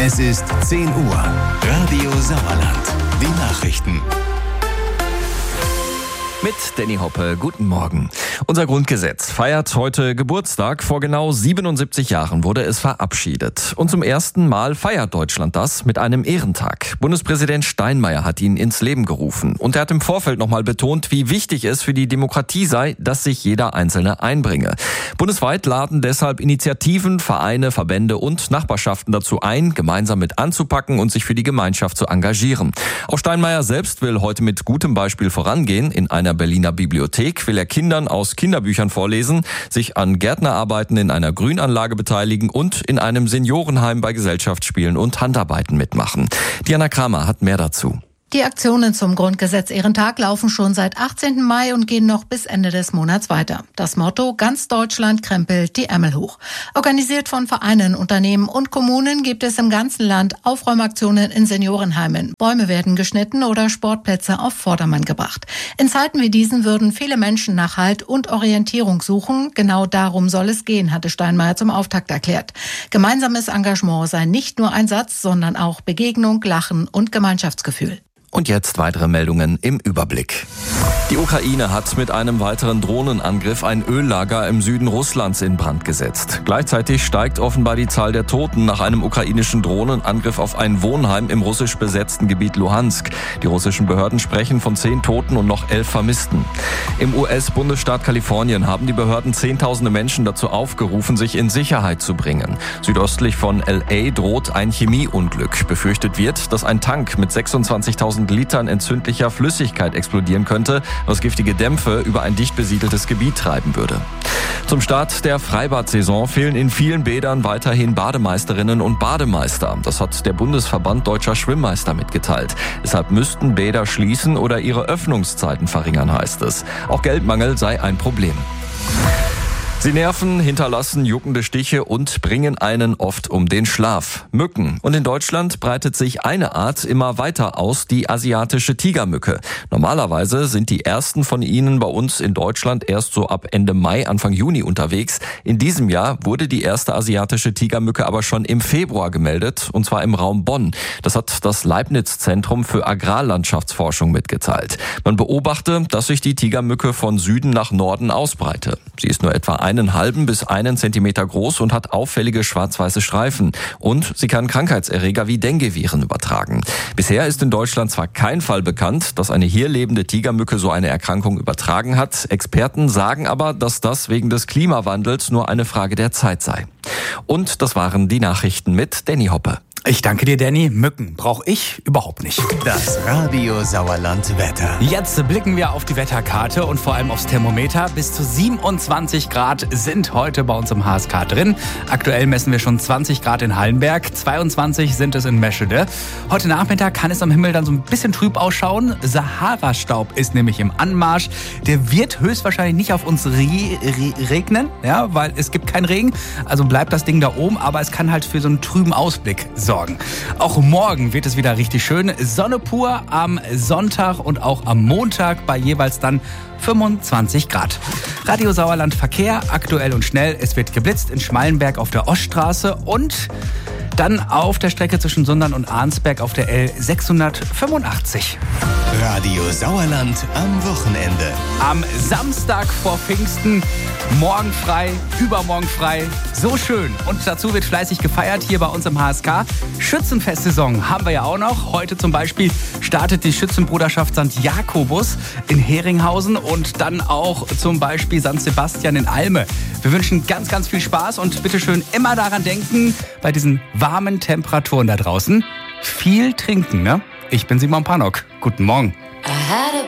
Es ist 10 Uhr. Radio Sauerland. Die Nachrichten. Mit Danny Hoppe, guten Morgen. Unser Grundgesetz feiert heute Geburtstag. Vor genau 77 Jahren wurde es verabschiedet. Und zum ersten Mal feiert Deutschland das mit einem Ehrentag. Bundespräsident Steinmeier hat ihn ins Leben gerufen. Und er hat im Vorfeld nochmal betont, wie wichtig es für die Demokratie sei, dass sich jeder Einzelne einbringe. Bundesweit laden deshalb Initiativen, Vereine, Verbände und Nachbarschaften dazu ein, gemeinsam mit anzupacken und sich für die Gemeinschaft zu engagieren. Auch Steinmeier selbst will heute mit gutem Beispiel vorangehen. In einer Berliner Bibliothek will er Kindern aus Kinderbüchern vorlesen, sich an Gärtnerarbeiten in einer Grünanlage beteiligen und in einem Seniorenheim bei Gesellschaftsspielen und Handarbeiten mitmachen. Diana Kramer hat mehr dazu. Die Aktionen zum Grundgesetz-Ehrentag laufen schon seit 18. Mai und gehen noch bis Ende des Monats weiter. Das Motto: Ganz Deutschland krempelt die Ärmel hoch. Organisiert von Vereinen, Unternehmen und Kommunen gibt es im ganzen Land Aufräumaktionen in Seniorenheimen. Bäume werden geschnitten oder Sportplätze auf Vordermann gebracht. In Zeiten wie diesen würden viele Menschen nach Halt und Orientierung suchen. Genau darum soll es gehen, hatte Steinmeier zum Auftakt erklärt. Gemeinsames Engagement sei nicht nur ein Satz, sondern auch Begegnung, Lachen und Gemeinschaftsgefühl. Und jetzt weitere Meldungen im Überblick. Die Ukraine hat mit einem weiteren Drohnenangriff ein Öllager im Süden Russlands in Brand gesetzt. Gleichzeitig steigt offenbar die Zahl der Toten nach einem ukrainischen Drohnenangriff auf ein Wohnheim im russisch besetzten Gebiet Luhansk. Die russischen Behörden sprechen von 10 Toten und noch 11 Vermissten. Im US-Bundesstaat Kalifornien haben die Behörden Zehntausende Menschen dazu aufgerufen, sich in Sicherheit zu bringen. Südöstlich von L.A. droht ein Chemieunglück. Befürchtet wird, dass ein Tank mit 26.000 Litern entzündlicher Flüssigkeit explodieren könnte, was giftige Dämpfe über ein dicht besiedeltes Gebiet treiben würde. Zum Start der Freibad-Saison fehlen in vielen Bädern weiterhin Bademeisterinnen und Bademeister. Das hat der Bundesverband Deutscher Schwimmmeister mitgeteilt. Deshalb müssten Bäder schließen oder ihre Öffnungszeiten verringern, heißt es. Auch Geldmangel sei ein Problem. Sie nerven, hinterlassen juckende Stiche und bringen einen oft um den Schlaf. Mücken. Und in Deutschland breitet sich eine Art immer weiter aus, die asiatische Tigermücke. Normalerweise sind die ersten von ihnen bei uns in Deutschland erst so ab Ende Mai, Anfang Juni unterwegs. In diesem Jahr wurde die erste asiatische Tigermücke aber schon im Februar gemeldet, und zwar im Raum Bonn. Das hat das Leibniz-Zentrum für Agrarlandschaftsforschung mitgeteilt. Man beobachte, dass sich die Tigermücke von Süden nach Norden ausbreite. Sie ist nur etwa 1,5 bis 1 Zentimeter groß und hat auffällige schwarz-weiße Streifen. Und sie kann Krankheitserreger wie Dengue-Viren übertragen. Bisher ist in Deutschland zwar kein Fall bekannt, dass eine hier lebende Tigermücke so eine Erkrankung übertragen hat. Experten sagen aber, dass das wegen des Klimawandels nur eine Frage der Zeit sei. Und das waren die Nachrichten mit Danny Hoppe. Ich danke dir, Danny. Mücken brauche ich überhaupt nicht. Das Radio Sauerland Wetter. Jetzt blicken wir auf die Wetterkarte und vor allem aufs Thermometer. Bis zu 27 Grad sind heute bei uns im HSK drin. Aktuell messen wir schon 20 Grad in Hallenberg, 22 sind es in Meschede. Heute Nachmittag kann es am Himmel dann so ein bisschen trüb ausschauen. Sahara-Staub ist nämlich im Anmarsch. Der wird höchstwahrscheinlich nicht auf uns regnen, ja, weil es gibt keinen Regen. Also bleibt das Ding da oben, aber es kann halt für so einen trüben Ausblick sorgen. Auch morgen wird es wieder richtig schön. Sonne pur am Sonntag und auch am Montag bei jeweils dann 25 Grad. Radio Sauerland Verkehr, aktuell und schnell. Es wird geblitzt in Schmallenberg auf der Oststraße und dann auf der Strecke zwischen Sundern und Arnsberg auf der L685. Radio Sauerland am Wochenende. Am Samstag vor Pfingsten, morgen frei, übermorgen frei. So schön. Und dazu wird fleißig gefeiert hier bei uns im HSK. Schützenfestsaison haben wir ja auch noch. Heute zum Beispiel startet die Schützenbruderschaft St. Jakobus in Heringhausen und dann auch zum Beispiel St. Sebastian in Alme. Wir wünschen ganz, ganz viel Spaß und bitteschön immer daran denken, bei diesen warmen Temperaturen da draußen viel trinken, ne? Ich bin Simon Panok. Guten Morgen.